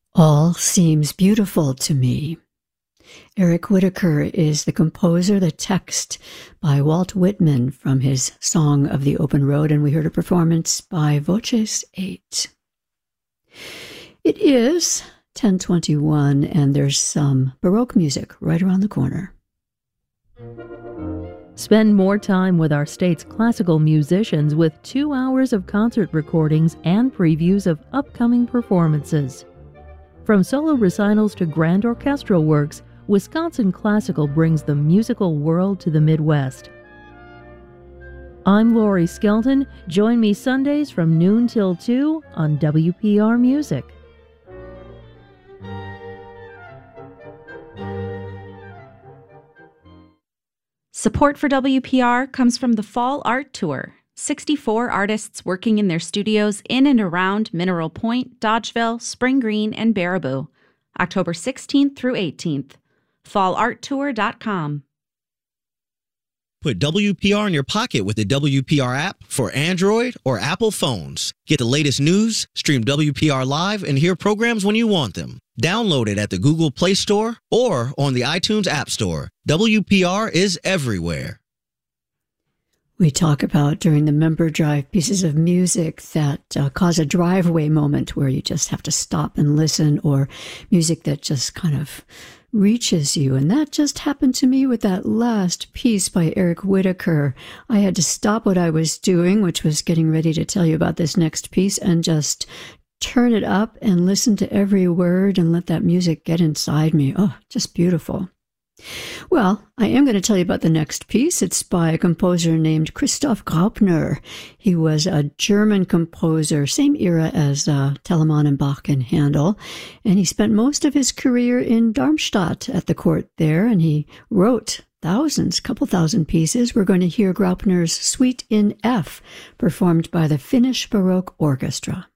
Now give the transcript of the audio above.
All seems beautiful to me. Eric Whitacre is the composer, the text by Walt Whitman from his Song of the Open Road, and we heard a performance by Voces 8. It is 10:21, and there's some Baroque music right around the corner. Spend more time with our state's classical musicians with 2 hours of concert recordings and previews of upcoming performances. From solo recitals to grand orchestral works, Wisconsin Classical brings the musical world to the Midwest. I'm Lori Skelton. Join me Sundays from noon till 2 on WPR Music. Support for WPR comes from the Fall Art Tour. 64 artists working in their studios in and around Mineral Point, Dodgeville, Spring Green, and Baraboo. October 16th through 18th. fallarttour.com. Put WPR in your pocket with the WPR app for Android or Apple phones. Get the latest news, stream WPR live, and hear programs when you want them. Download it at the Google Play Store or on the iTunes App Store. WPR is everywhere. We talk about during the member drive pieces of music that cause a driveway moment where you just have to stop and listen, or music that just kind of reaches you. And that just happened to me with that last piece by Eric Whitacre. I had to stop what I was doing, which was getting ready to tell you about this next piece, and just turn it up and listen to every word and let that music get inside me. Oh, just beautiful. Well, I am going to tell you about the next piece. It's by a composer named Christoph Graupner. He was a German composer, same era as Telemann and Bach and Handel, and he spent most of his career in Darmstadt at the court there, and he wrote couple thousand pieces. We're going to hear Graupner's Suite in F, performed by the Finnish Baroque Orchestra.